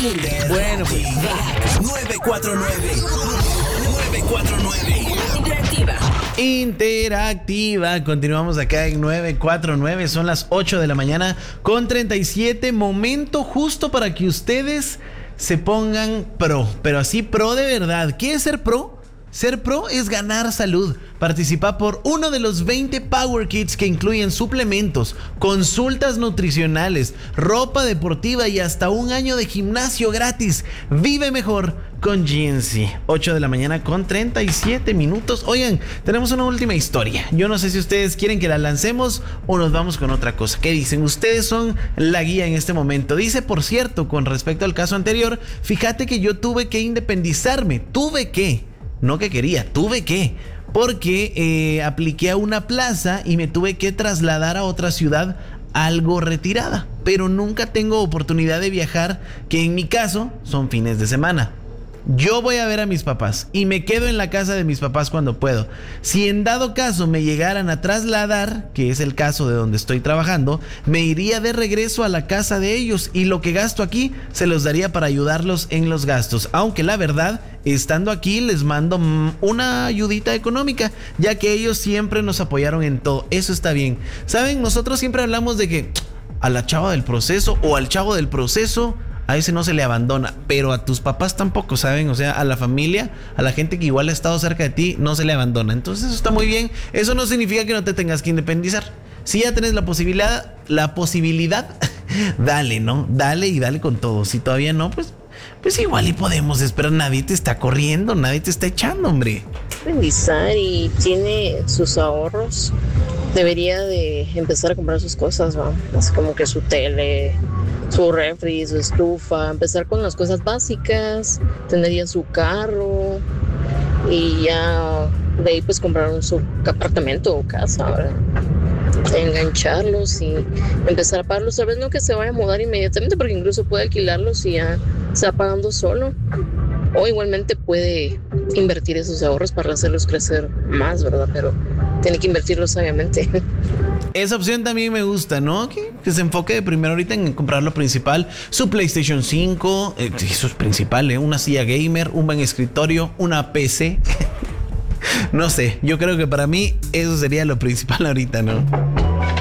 Bueno, pues. 949. Interactiva. Continuamos acá en 949. Son las 8 de la mañana con 37. Momento justo para que ustedes se pongan pro. Pero así pro de verdad. ¿Qué es ser pro? Ser pro es ganar salud. Participa por uno de los 20 Power Kits que incluyen suplementos, consultas nutricionales, ropa deportiva y hasta un año de gimnasio gratis. Vive mejor con GNC. 8 de la mañana con 37 minutos. Oigan, tenemos una última historia. Yo no sé si ustedes quieren que la lancemos o nos vamos con otra cosa. ¿Qué dicen? Ustedes son la guía en este momento. Dice, por cierto, con respecto al caso anterior, fíjate que yo tuve que independizarme. No que quería, tuve que, porque apliqué a una plaza y me tuve que trasladar a otra ciudad algo retirada, pero nunca tengo oportunidad de viajar, que en mi caso son fines de semana. Yo voy a ver a mis papás y me quedo en la casa de mis papás cuando puedo. Si en dado caso me llegaran a trasladar, que es el caso de donde estoy trabajando, me iría de regreso a la casa de ellos y lo que gasto aquí se los daría para ayudarlos en los gastos. Aunque la verdad, estando aquí les mando una ayudita económica, ya que ellos siempre nos apoyaron en todo. Eso está bien. ¿Saben? Nosotros siempre hablamos de que a la chava del proceso o al chavo del proceso a ese no se le abandona, pero a tus papás tampoco, ¿saben? O sea, a la familia, a la gente que igual ha estado cerca de ti, no se le abandona. Entonces eso está muy bien. Eso no significa que no te tengas que independizar. Si ya tenés la posibilidad, dale, ¿no? Dale y dale con todo. Si todavía no, pues igual y podemos esperar. Nadie te está corriendo, nadie te está echando, hombre. Independizar y tiene sus ahorros, debería de empezar a comprar sus cosas, ¿va? Así como que su tele, su refri, su estufa, empezar con las cosas básicas, tener ya su carro y ya de ahí pues comprar su apartamento o casa, ¿verdad? Engancharlos y empezar a pagarlos. Tal vez no que se vaya a mudar inmediatamente, porque incluso puede alquilarlos y ya se va pagando solo. O igualmente puede invertir esos ahorros para hacerlos crecer más, ¿verdad? Pero tiene que invertirlos sabiamente. Esa opción también me gusta, ¿no? Que se enfoque de primero ahorita en comprar lo principal. Su PlayStation 5, eso es principal, ¿eh? Una silla gamer, un buen escritorio, una PC. No sé, yo creo que para mí eso sería lo principal ahorita, ¿no?